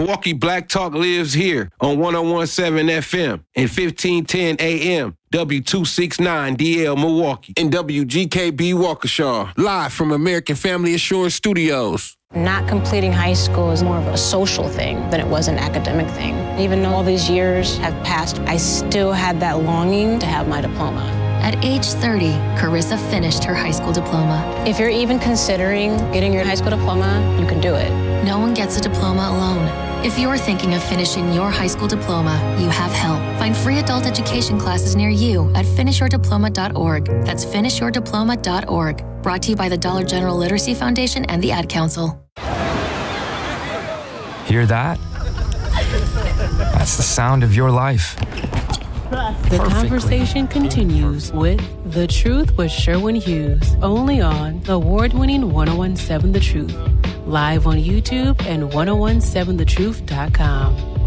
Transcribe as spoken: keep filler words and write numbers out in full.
Milwaukee Black Talk lives here on one oh one point seven F M and fifteen ten A M. W two sixty-nine D L Milwaukee and W G K B Waukesha, live from American Family Assurance Studios. Not completing high school is more of a social thing than it was an academic thing. Even though all these years have passed, I still had that longing to have my diploma. At age thirty, Carissa finished her high school diploma. If you're even considering getting your high school diploma, you can do it. No one gets a diploma alone. If you're thinking of finishing your high school diploma, you have help. Find free adult education classes near you at finish your diploma dot org. That's finish your diploma dot org. Brought to you by the Dollar General Literacy Foundation and the Ad Council. Hear that? That's the sound of your life. The conversation continues with The Truth with Sherwin Hughes, only on the award-winning one oh one point seven The Truth, live on YouTube and ten seventeen the truth dot com.